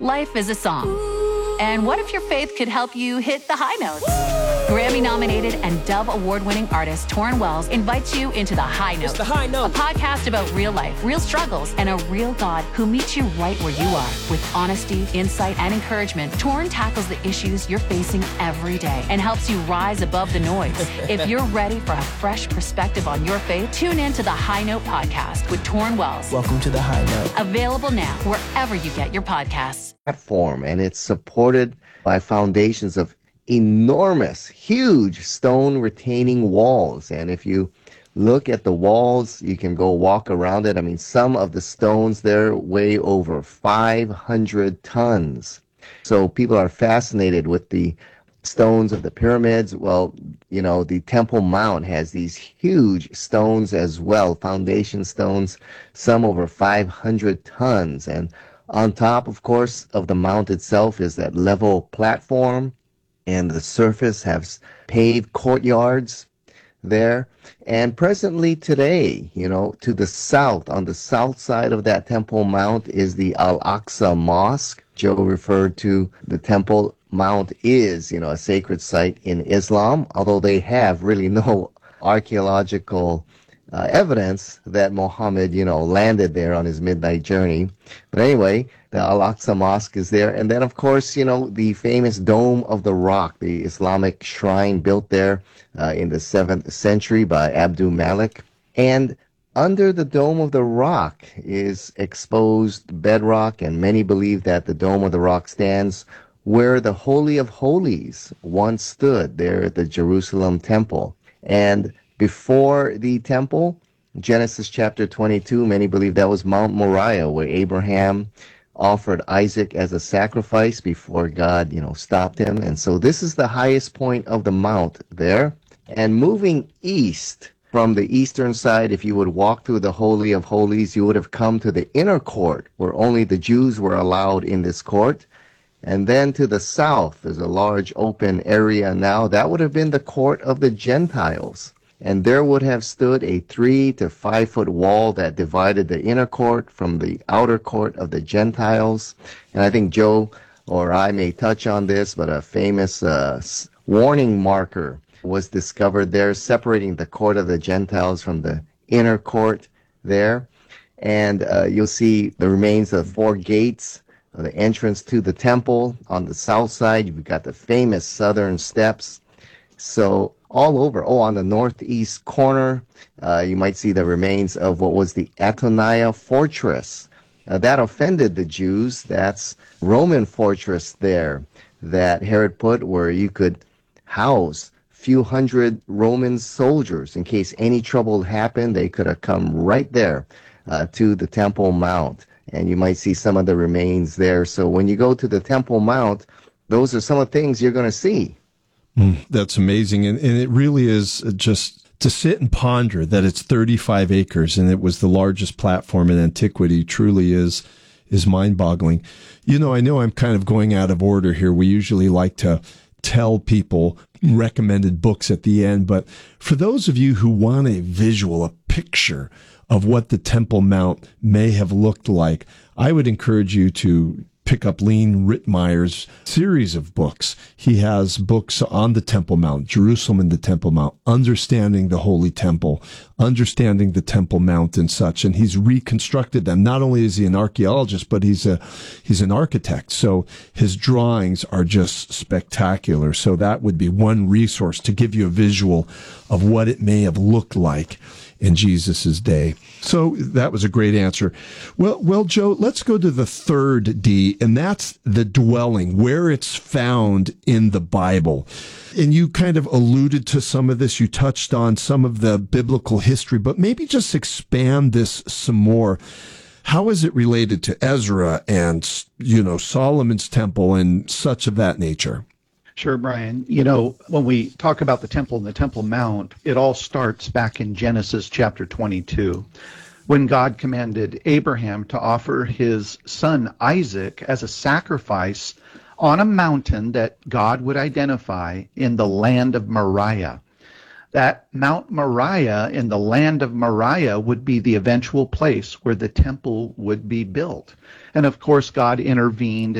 Life is a song. And what if your faith could help you hit the high notes? Grammy-nominated and Dove Award-winning artist Torrin Wells invites you into The High Note. It's The High Note. A podcast about real life, real struggles, and a real God who meets you right where you are. With honesty, insight, and encouragement, Torrin tackles the issues you're facing every day and helps you rise above the noise. If you're ready for a fresh perspective on your faith, tune in to The High Note podcast with Torrin Wells. Welcome to The High Note. Available now wherever you get your podcasts. Platform, and it's supported by foundations of enormous, huge stone retaining walls. And if you look at the walls, you can go walk around it. I mean, some of the stones there weigh over 500 tons. So people are fascinated with the stones of the pyramids. Well, you know, the Temple Mount has these huge stones as well, foundation stones, some over 500 tons. And on top, of course, of the mount itself is that level platform, and the surface has paved courtyards there. And presently today, you know, to the south, on the south side of that Temple Mount is the Al-Aqsa Mosque. Joe referred to the Temple Mount is, you know, a sacred site in Islam, although they have really no archaeological evidence that Muhammad, you know, landed there on his midnight journey. But anyway, the Al-Aqsa Mosque is there. And then, of course, you know, the famous Dome of the Rock, the Islamic shrine built there in the 7th century by Abdul Malik. And under the Dome of the Rock is exposed bedrock, and many believe that the Dome of the Rock stands where the Holy of Holies once stood there at the Jerusalem temple. And before the temple, Genesis chapter 22, many believe that was Mount Moriah, where Abraham offered Isaac as a sacrifice before God, you know, stopped him. And so this is the highest point of the mount there. And moving east from the eastern side, if you would walk through the Holy of Holies, you would have come to the inner court, where only the Jews were allowed in this court. And then to the south, there's a large open area now. That would have been the court of the Gentiles. And there would have stood a 3 to 5 foot wall that divided the inner court from the outer court of the Gentiles. And I think Joe or I may touch on this, but a famous warning marker was discovered there, separating the court of the Gentiles from the inner court there. And you'll see the remains of 4 gates, the entrance to the temple. On the south side, you've got the famous southern steps. So all over, on the northeast corner, you might see the remains of what was the Antonia fortress. That offended the Jews. That's Roman fortress there that Herod put where you could house few hundred Roman soldiers. In case any trouble happened, they could have come right there to the Temple Mount. And you might see some of the remains there. So when you go to the Temple Mount, those are some of the things you're going to see. That's amazing. And it really is just to sit and ponder that it's 35 acres and it was the largest platform in antiquity truly is mind-boggling. You know I'm kind of going out of order here. We usually like to tell people recommended books at the end, but for those of you who want a visual, a picture of what the Temple Mount may have looked like, I would encourage you to pick up Lean Rittmeyer's series of books. He has books on the Temple Mount, Jerusalem and the Temple Mount, Understanding the Holy Temple, Understanding the Temple Mount and such. And he's reconstructed them. Not only is he an archaeologist, but he's an architect. So his drawings are just spectacular. So that would be one resource to give you a visual of what it may have looked like in Jesus's day. So that was a great answer. Well, Joe, let's go to the third D, and that's the dwelling, where it's found in the Bible. And you kind of alluded to some of this. You touched on some of the biblical history, but maybe just expand this some more. How is it related to Ezra and, Solomon's temple and such of that nature? Sure, Brian. When we talk about the temple and the Temple Mount, it all starts back in Genesis chapter 22, when God commanded Abraham to offer his son Isaac as a sacrifice on a mountain that God would identify in the land of Moriah. That Mount Moriah in the land of Moriah would be the eventual place where the temple would be built. And of course, God intervened